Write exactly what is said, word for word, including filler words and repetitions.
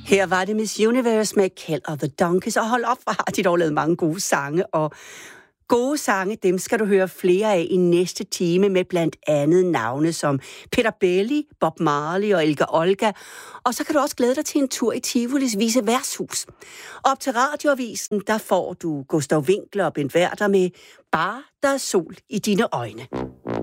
Her var det Miss Universe med Kjeld og The Donkeys, og hold op, hvor har de dog lavet mange gode sange, og gode sange, dem skal du høre flere af i næste time med blandt andet navne som Peter Belli, Bob Marley og Elga Olga, og så kan du også glæde dig til en tur i Tivolis Vise Værtshus. Op til Radioavisen, der får du Gustav Winckler og Bent Werther med Bare der er sol i dine øjne.